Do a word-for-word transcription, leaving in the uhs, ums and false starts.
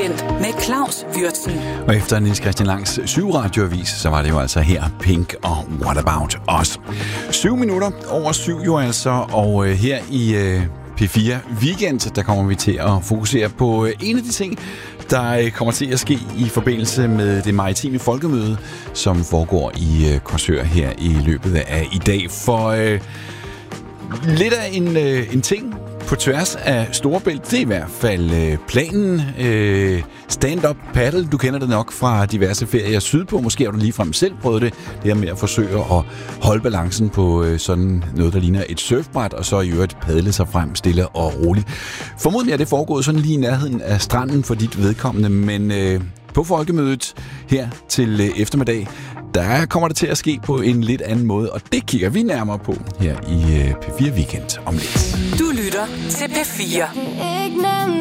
Weekend med Claus Würtzen. Og efter Niels Christian Langs syv radioavis, så var det jo altså her Pink og What About Us. Syv minutter over syv jo altså, og øh, her i øh, P fire Weekend, der kommer vi til at fokusere på øh, en af de ting, der øh, kommer til at ske i forbindelse med det maritime folkemøde, som foregår i øh, Korsør her i løbet af i dag. For øh, lidt af en, øh, en ting på tværs af Storebælt, det er i hvert fald øh, planen. Øh, stand-up paddle, du kender det nok fra diverse ferier sydpå. Måske har du ligefrem selv prøvet det. Det her med at forsøge at holde balancen på øh, sådan noget, der ligner et surfbræt, og så i øvrigt padle sig frem stille og roligt. Formodentlig er det foregået sådan lige i nærheden af stranden for dit vedkommende, men øh, på folkemødet her til øh, eftermiddag, der kommer det til at ske på en lidt anden måde, og det kigger vi nærmere på her i øh, P fire Weekend om lidt. Du lytter til P fire.